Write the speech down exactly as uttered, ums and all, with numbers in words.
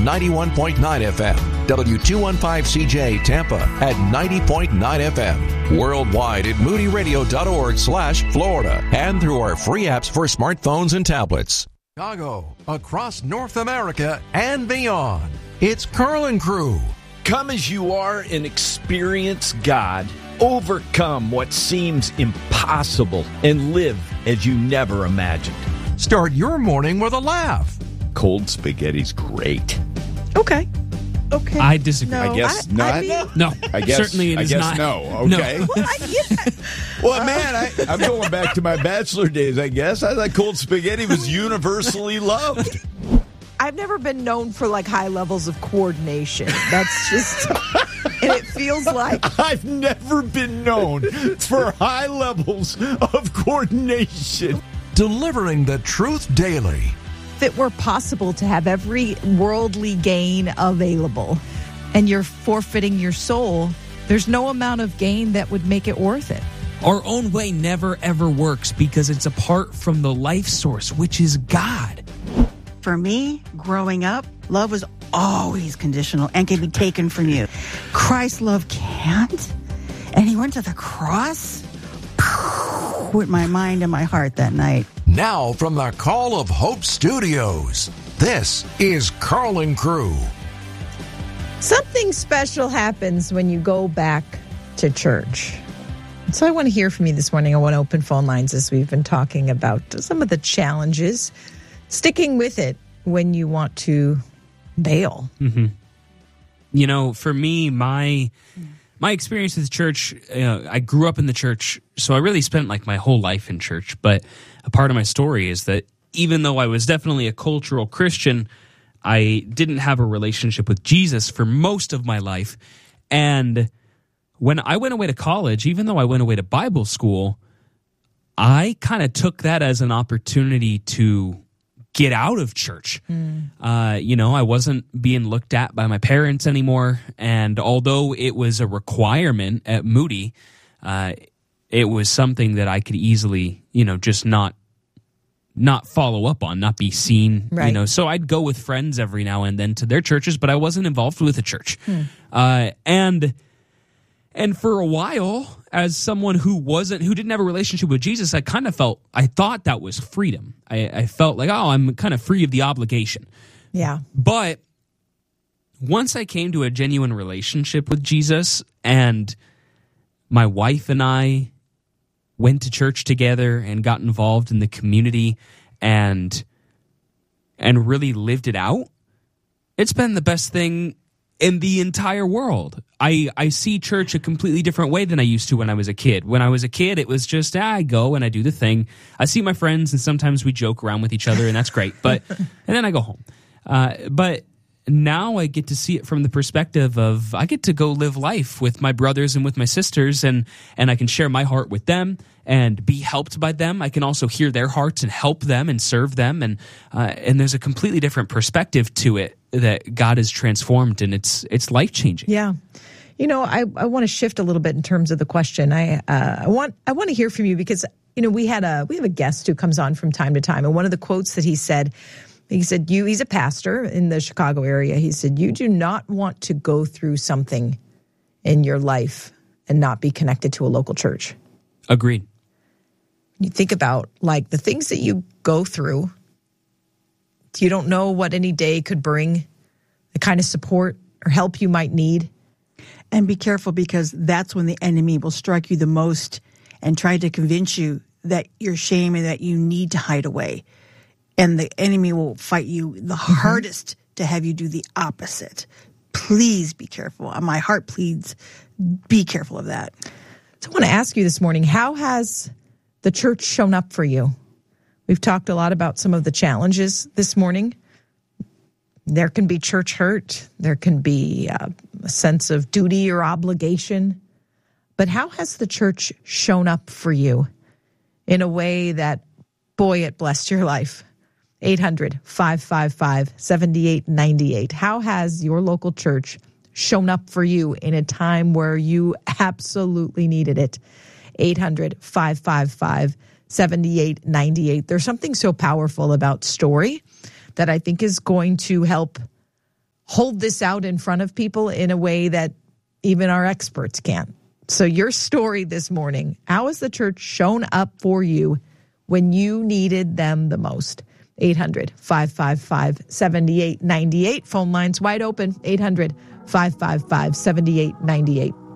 ninety-one point nine F M, W two fifteen C J Tampa at ninety point nine F M, worldwide at moody radio dot org slash Florida, and through our free apps for smartphones and tablets. Chicago, across North America and beyond, it's Carl and Crew. Come as you are and experience God. Overcome what seems impossible and live as you never imagined. Start your morning with a laugh. Cold spaghetti's great. Okay. Okay. I disagree. No, I guess I, not. I mean, No, I guess, certainly it I is guess not. no. Okay. No. well, I, yeah. Well, man, I, I'm going back to my bachelor days, I guess. I thought cold spaghetti was universally loved. I've never been known for like high levels of coordination. That's just, and it feels like I've never been known for high levels of coordination. Delivering the truth daily. if it were possible to have every worldly gain available and you're forfeiting your soul, there's no amount of gain that would make it worth it. Our own way never, ever works because it's apart from the life source, which is God. For me, growing up, love was always conditional and can be taken from you. Christ's love can't. And he went to the cross with my mind and my heart that night. Now from the Call of Hope Studios, this is Carl and Crew. Something special happens when you go back to church. So I want to hear from you this morning. I want to open phone lines as we've been talking about some of the challenges, sticking with it when you want to bail. Mm-hmm. You know, for me, my my experience with church, uh, I grew up in the church, so I really spent like my whole life in church. But a part of my story is that even though I was definitely a cultural Christian, I didn't have a relationship with Jesus for most of my life. And when I went away to college, even though I went away to Bible school, I kind of took that as an opportunity to get out of church. Mm. Uh, you know, I wasn't being looked at by my parents anymore. And although it was a requirement at Moody, uh, it was something that I could easily, you know, just not not follow up on, not be seen, right. You know. So I'd go with friends every now and then to their churches, but I wasn't involved with the church. Hmm. Uh, and and for a while, as someone who wasn't, who didn't have a relationship with Jesus, I kind of felt, I thought that was freedom. I, I felt like, oh, I'm kind of free of the obligation. Yeah. But once I came to a genuine relationship with Jesus, and my wife and I went to church together and got involved in the community and and really lived it out, it's been the best thing in the entire world. I, I see church a completely different way than I used to when I was a kid. When I was a kid, it was just, ah, I go and I do the thing. I see my friends, and sometimes we joke around with each other, and that's great. But and then I go home. Uh, but now I get to see it from the perspective of I get to go live life with my brothers and with my sisters, and, and I can share my heart with them and be helped by them. I can also hear their hearts and help them and serve them. And uh, and there's a completely different perspective to it that God has transformed, and it's it's life-changing. Yeah. You know, I, I want to shift a little bit in terms of the question. I uh, I want I want to hear from you because, you know, we had a we have a guest who comes on from time to time, and one of the quotes that he said, he said, "You." He's a pastor in the Chicago area. He said, "You do not want to go through something in your life and not be connected to a local church." Agreed. You think about like the things that you go through. You don't know what any day could bring, the kind of support or help you might need. And be careful, because that's when the enemy will strike you the most and try to convince you that you're shame and that you need to hide away. And the enemy will fight you the mm-hmm. hardest to have you do the opposite. Please be careful. My heart pleads, be careful of that. So I want to ask you this morning, how has the church shown up for you? We've talked a lot about some of the challenges this morning. There can be church hurt. There can be uh, a sense of duty or obligation. But how has the church shown up for you in a way that, boy, it blessed your life? eight hundred, five five five, seven eight nine eight. How has your local church shown up for you in a time where you absolutely needed it? eight hundred, five five five, seven eight nine eight. There's something so powerful about story that I think is going to help hold this out in front of people in a way that even our experts can't. So your story this morning, how has the church shown up for you when you needed them the most? eight hundred, five five five, seven eight nine eight. Phone lines wide open. eight hundred, five five five, seven eight nine eight.